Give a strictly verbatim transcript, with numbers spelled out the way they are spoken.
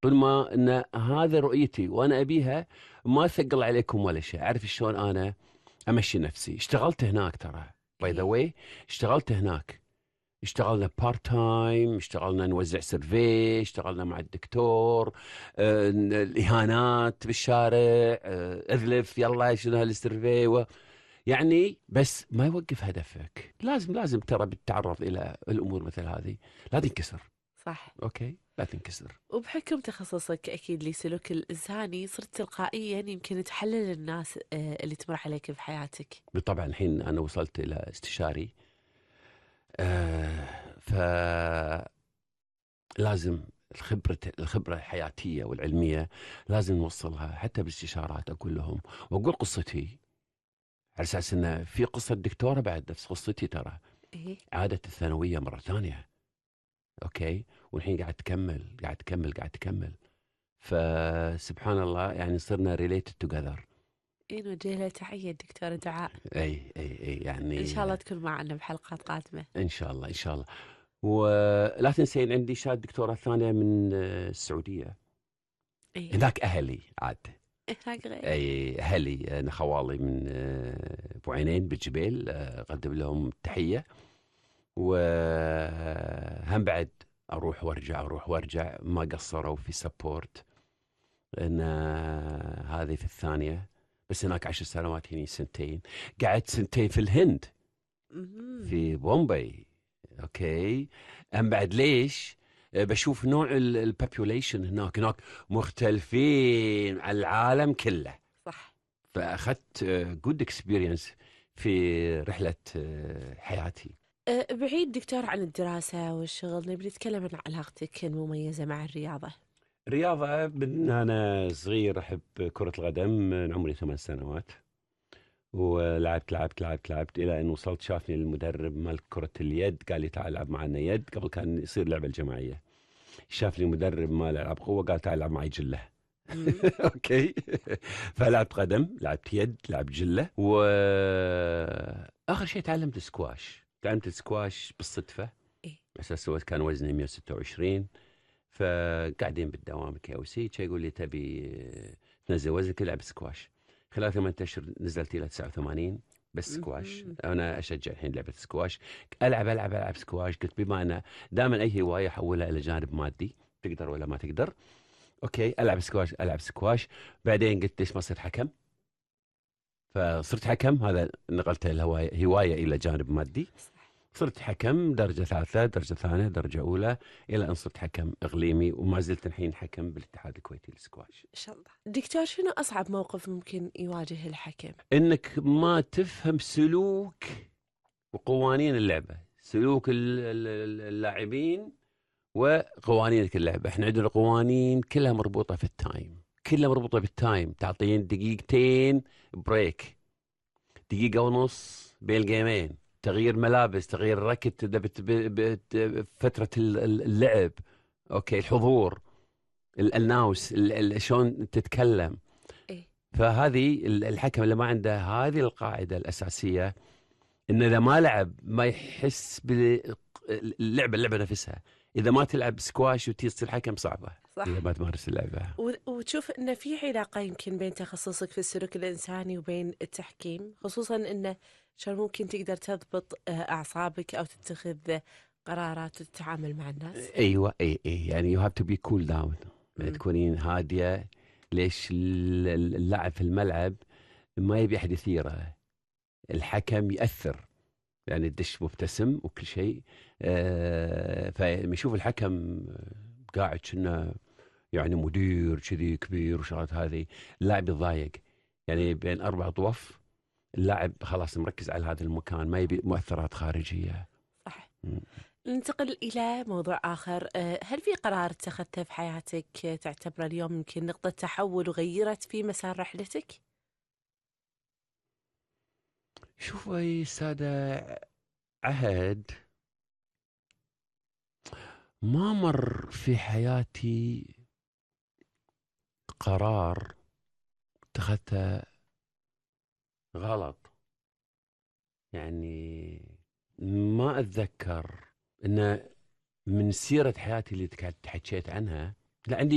طول ما ان هذا رؤيتي وانا ابيها، ما اثقل عليكم ولا شيء. اعرف شلون انا امشي نفسي. اشتغلت هناك ترى، باي ذا إيه. واي، اشتغلت هناك. اشتغلنا بارت تايم، اشتغلنا نوزع سيرفي، اشتغلنا مع الدكتور. اه الاهانات بالشارع، اه اذلف يلا شنو هالسيرفي و... يعني بس ما يوقف هدفك. لازم لازم ترى بتتعرض الى الامور مثل هذه، لا تنكسر. صح. اوكي، لا تنكسر. وبحكم تخصصك أكيد لسلوك الإنساني، صرت تلقائيا يمكن تحلل الناس آه، اللي تمر عليك بحياتك. بالطبع الحين انا وصلت الى استشاري. آه فلازم الخبرة الخبرة الحياتية والعلمية لازم نوصلها حتى بالاستشارات. أقول لهم وأقول قصتي، على أساس أن في قصة دكتورة بعد نفس قصتي ترى، إيه. عادت الثانوية مرة ثانية. أوكي، والحين قاعد تكمل قاعد تكمل قاعد تكمل. فسبحان الله يعني صرنا related together. إيه، نوجه له تحية دكتورة دعاء. أي أي أي إن يعني شاء الله تكون معنا بحلقات قادمة. إن شاء الله إن شاء الله. ولا تنسين عندي شهادة دكتوراه ثانية من آه، السعودية. إيه. هناك أهلي عاد. هناك غير. أي أهلي، أنا خوالي من آه، بوعينين بالجبيل، آه، أقدم لهم تحية. وهم بعد أروح وأرجع أروح وأرجع، ما قصروا في سبورت. لأن آه، هذه في الثانية. بس هناك عشر سنوات، هني سنتين. قعدت سنتين في الهند، مهم. في بومبي. اوكي. ام بعد ليش؟ أه، بشوف نوع البوبوليشن هناك هناك مختلفين على العالم كله. صح. فاخذت جود اكسبيرينس في رحله أه، حياتي. أه، بعيد دكتور عن الدراسة والشغل، نبي نتكلم عن علاقتك المميزة مع الرياضة. رياضه، من انا صغير احب كره القدم من عمري ثمان سنوات. ولعبت لعبت لعبت لعبت الى ان وصلت، شافني المدرب مال كره اليد، قال لي تعال العب معنا يد. قبل كان يصير لعبه الجماعيه. شاف لي مدرب ما العب قوه، قال تعال العب معي جله. مم. اوكي. فلعبت قدم، لعبت يد، لعبت جله، واخر شيء تعلمت سكواش. تعلمت السكواش بالصدفه. إيه. اساس هو كان وزني مية وستة وعشرين. فقاعدين بالدوام كي او سي، يقول لي تبي تنزل وزنك العب سكواش. خلال ثمانية اشهر نزلت الى تسعة وثمانين. بس سكواش، مهم. انا اشجع الحين لعبه سكواش. العب العب العب سكواش. قلت بما انا دائما اي هوايه احولها الى جانب مادي، تقدر ولا ما تقدر. اوكي، العب سكواش العب سكواش. بعدين قلت ليش ما صرت حكم؟ فصرت حكم. هذا نقلت الهوايه هوايه الى جانب مادي. صح. صرت حكم درجه ثالثه، درجه ثانيه، درجه اولى، الى ان صرت حكم اقليمي. وما زلت الحين حكم بالاتحاد الكويتي للسكواش. إن شاء الله. دكتور، شنو أصعب موقف ممكن يواجه الحكم؟ انك ما تفهم سلوك وقوانين اللعبه، سلوك ال- ال- اللاعبين وقوانين اللعبه. احنا عندنا قوانين كلها مربوطه في التايم، كلها مربوطه بالتايم. تعطين دقيقتين بريك، دقيقة ونص بين الجيمين، تغيير ملابس، تغيير ركت، إذا بت- بت- بت- فترة ال- ال- اللعب. اوكي، الحضور، ال- الناوس، ال- ال- شلون تتكلم. إيه. فهذه ال- الحكم اللي ما عنده هذه القاعدة الأساسية، إنه إذا ما لعب ما يحس باللعبة، اللعبة نفسها. إذا ما تلعب سكواش وتيجي تصير حكم صعبة، إذا صح. ما تمارس اللعبة. و- وتشوف ان في علاقة يمكن بين تخصصك في السلوك الإنساني وبين التحكيم، خصوصا انه شلون ممكن تقدر تضبط آه، أعصابك أو تتخذ قرارات وتتعامل مع الناس. ايوه اي اي يعني يو هاف تو بي كول داون. امم. تكونين هاديه. ليش ال- ال- اللاعب في الملعب ما يبي احد يثيره. الحكم ياثر، يعني الدش مبتسم وكل شيء. آه فلما يشوف الحكم قاعد كأنه يعني مدير كذي كبير وشغلات هذه، اللاعب يتضايق. يعني بين اربع طوف اللاعب خلاص مركز على هذا المكان، ما يبي مؤثرات خارجيه. صح. مم. ننتقل إلى موضوع آخر. آه، هل في قرار اتخذته في حياتك آه، تعتبره اليوم يمكن نقطة تحول وغيرت في مسار رحلتك؟ شوفوا يا سادة، عهد ما مر في حياتي قرار اتخذته غلط. يعني ما أتذكر أن من سيرة حياتي اللي تك- حكيت عنها، لا عندي